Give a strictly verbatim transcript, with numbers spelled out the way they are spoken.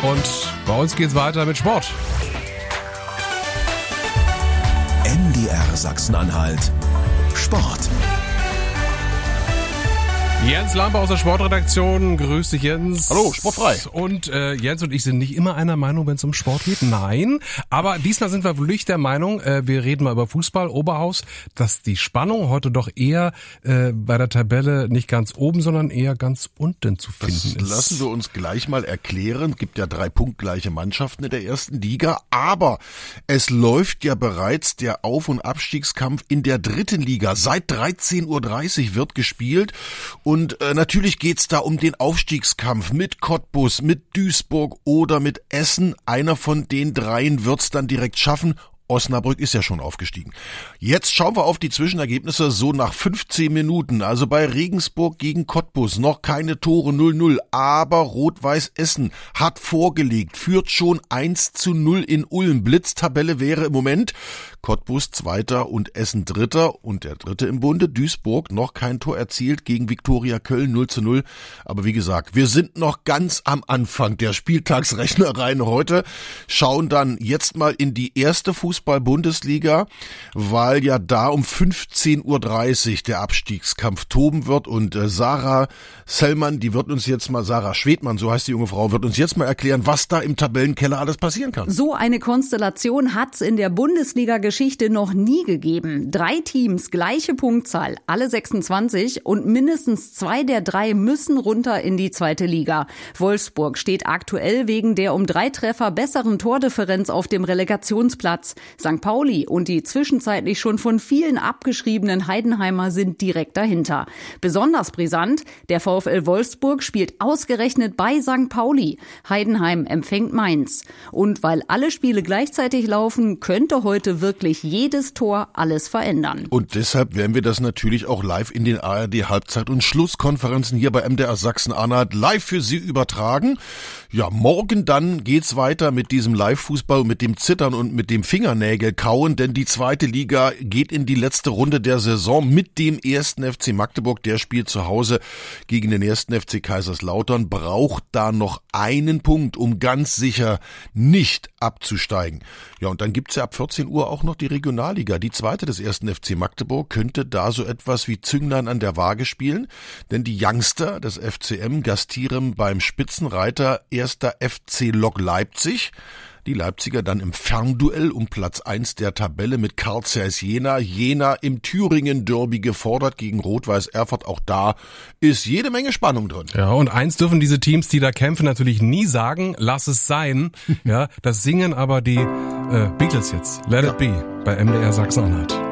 Und bei uns geht's weiter mit Sport. M D R Sachsen-Anhalt Sport. Jens Lampe aus der Sportredaktion. Grüß dich, Jens. Hallo, sportfrei. Und äh, Jens und ich sind nicht immer einer Meinung, wenn es um Sport geht. Nein, aber diesmal sind wir wirklich der Meinung, äh, wir reden mal über Fußball, Oberhaus, dass die Spannung heute doch eher äh, bei der Tabelle nicht ganz oben, sondern eher ganz unten zu finden das ist. Lassen wir uns gleich mal erklären. Es gibt ja drei punktgleiche Mannschaften in der ersten Liga, aber es läuft ja bereits der Auf- und Abstiegskampf in der dritten Liga. Seit dreizehn Uhr dreißig wird gespielt. Und äh, natürlich geht's da um den Aufstiegskampf mit Cottbus, mit Duisburg oder mit Essen. Einer von den dreien wird's dann direkt schaffen. Osnabrück ist ja schon aufgestiegen. Jetzt schauen wir auf die Zwischenergebnisse so nach fünfzehn Minuten. Also bei Regensburg gegen Cottbus noch keine Tore, null null. Aber Rot-Weiß Essen hat vorgelegt, führt schon eins zu null in Ulm. Blitztabelle wäre im Moment Cottbus Zweiter und Essen Dritter. Und der Dritte im Bunde, Duisburg, noch kein Tor erzielt gegen Viktoria Köln null zu null. Aber wie gesagt, wir sind noch ganz am Anfang der Spieltagsrechnereien heute. Schauen dann jetzt mal in die erste Fußball Fußball-Bundesliga, weil ja da um fünfzehn Uhr dreißig der Abstiegskampf toben wird und äh, Sarah Sellmann, die wird uns jetzt mal, Sarah Schwedmann, so heißt die junge Frau, wird uns jetzt mal erklären, was da im Tabellenkeller alles passieren kann. So eine Konstellation hat's in der Bundesliga-Geschichte noch nie gegeben. Drei Teams, gleiche Punktzahl, alle sechsundzwanzig und mindestens zwei der drei müssen runter in die zweite Liga. Wolfsburg steht aktuell wegen der um drei Treffer besseren Tordifferenz auf dem Relegationsplatz. Sankt Pauli und die zwischenzeitlich schon von vielen abgeschriebenen Heidenheimer sind direkt dahinter. Besonders brisant, der VfL Wolfsburg spielt ausgerechnet bei Sankt Pauli. Heidenheim empfängt Mainz. Und weil alle Spiele gleichzeitig laufen, könnte heute wirklich jedes Tor alles verändern. Und deshalb werden wir das natürlich auch live in den A R D Halbzeit- und Schlusskonferenzen hier bei M D R Sachsen-Anhalt live für Sie übertragen. Ja, morgen dann geht's weiter mit diesem Live-Fußball, mit dem Zittern und mit dem Fingernägel kauen, denn die zweite Liga geht in die letzte Runde der Saison mit dem ersten F C Magdeburg. Der spielt zu Hause gegen den ersten F C Kaiserslautern, braucht da noch einen Punkt, um ganz sicher nicht abzusteigen. Ja, und dann gibt's ja ab vierzehn Uhr auch noch die Regionalliga. Die zweite des ersten F C Magdeburg könnte da so etwas wie Zünglein an der Waage spielen, denn die Youngster des F C M gastieren beim Spitzenreiter erster F C Lok Leipzig. Die Leipziger dann im Fernduell um Platz eins der Tabelle mit Carl Zeiss Jena. Jena im Thüringen-Derby gefordert gegen Rot-Weiß Erfurt. Auch da ist jede Menge Spannung drin. Ja, und eins dürfen diese Teams, die da kämpfen, natürlich nie sagen, lass es sein. Ja, das singen aber die äh, Beatles jetzt. Let ja. it be bei M D R Sachsen-Anhalt.